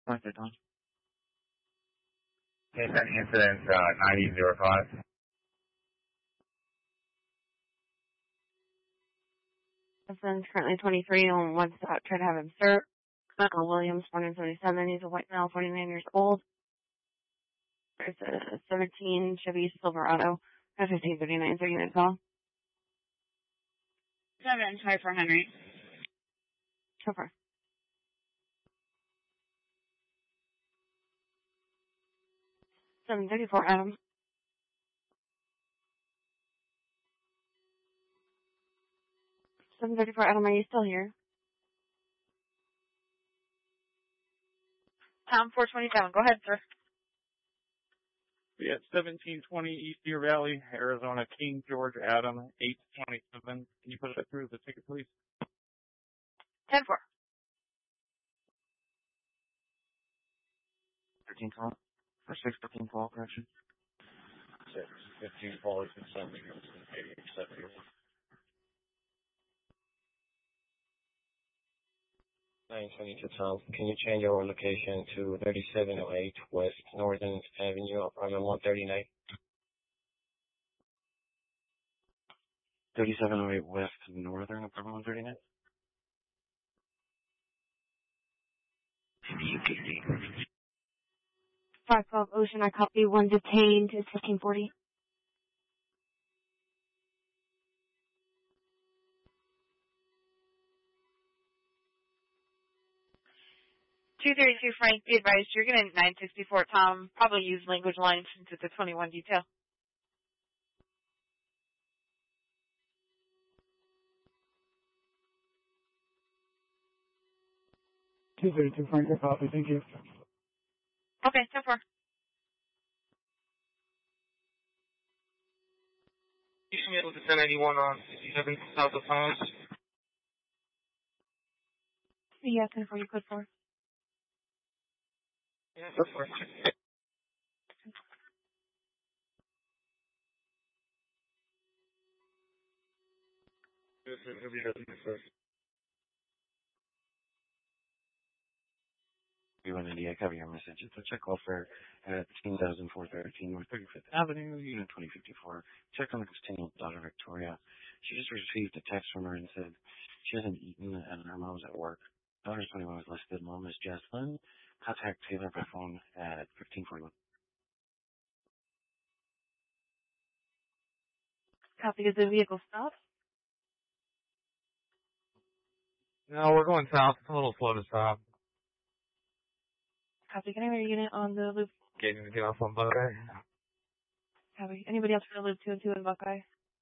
Martha Dawn. Incident 9005. Husband's currently 23 and wants to try to have him cert. Michael Williams, 177. He's a white male, 49 years old. There's a 17 Chevy Silverado, 1539. So unit call. 7, try for Henry. So far. 734 Adam. 734 Adam, are you still here? Tom, 427. Go ahead, sir. We at 1720 East Deer Valley, Arizona, King George Adam, 827. Can you put it through the ticket, please? 10-4. 13 call. For 615 call, correction. 615 call is accepted. Tom, can you change our location to 3708 West Northern Avenue, apartment 139? 3708 West Northern, apartment 139? UPC. 512 Ocean, I copy. One detained. It's 1540. Frank, be advised you're getting 964. Tom, probably use language lines since it's a 21 detail. Frank, I copy. Thank you. Okay, 10-4. You should be able to 1091 on 67 south of Thomas. Yeah, 10-4, you code 4. Yeah, go for it. B1ND, I cover your message. It's a check offer at 10413 North 35th Avenue, Unit 2054. Check on the custodial daughter, Victoria. She just received a text from her and said she hasn't eaten and her mom's at work. Daughter's 21 was listed. Mom is Jocelyn. Contact Taylor by phone at 1541. Copy. Is the vehicle stopped? No, we're going south. It's a little slow to stop. Copy. Can I have your unit on the loop? Getting to get off on Buckeye. Copy. Anybody else for the loop 2 and 2 in Buckeye?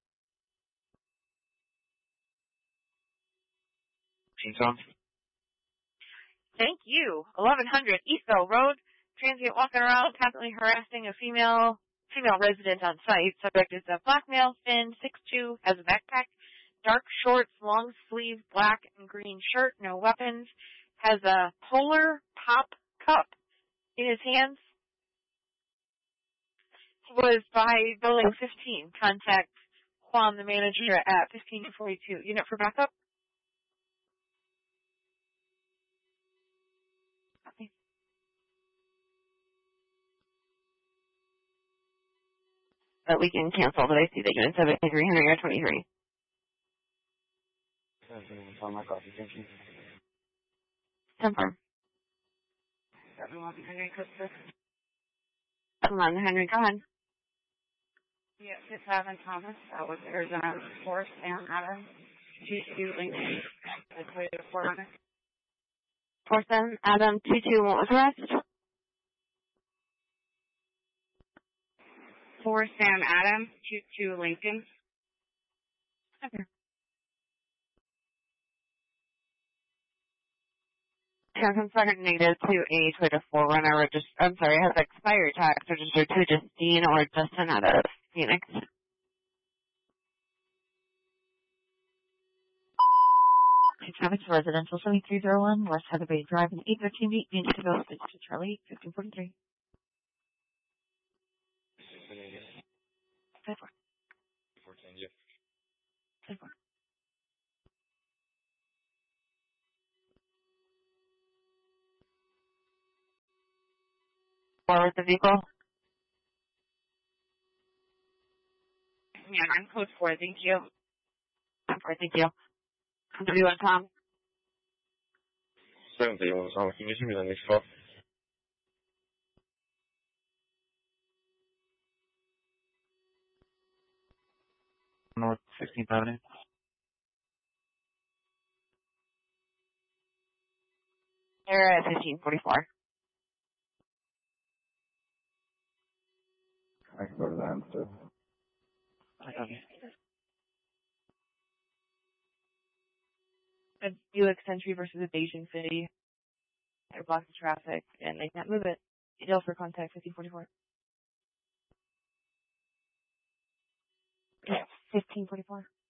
Chainsaw. Thank you. 1100 Eastville Road. Transient walking around, constantly harassing a female resident on site. Subject is a black male, thin, 6'2", has a backpack, dark shorts, long sleeve, black and green shirt, no weapons, has a Polar Pop cup in his hands. Was by building 15. Contact Juan, the manager, at 1542. Unit for backup. That we can cancel, but I see that unit 7300 or 23. Confirm. Come Henry, go ahead. Yeah, 6-7 Thomas. That was Arizona 4 Sam Adam. 22 Lincoln. That's way to 400. 47 Adam 22. What was the rest? 4 Sam Adam. 22 Lincoln. Okay. Second negative to a Toyota 4Runner has expired tax registered to Justine or Justin out of Phoenix. Traffic to residential 7301 West Heather Bay Drive in 813 feet, unit to go to Charlie 1543. 10-4. 10-4. 4 with the vehicle. Yeah, I'm code 4, thank you. 4, thank you. W1 Tom. 71 Tom, can you give me the next call? North 16th Avenue. They're at 1544. I can go to that instead. Okay. A Buick Century versus a Beijing City. They're blocking traffic, and they can't move it. Details for contact 1544. 1544.